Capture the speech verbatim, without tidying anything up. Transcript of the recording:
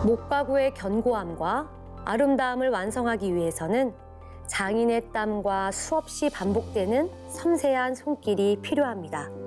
목가구의 견고함과 아름다움을 완성하기 위해서는 장인의 땀과 수없이 반복되는 섬세한 손길이 필요합니다.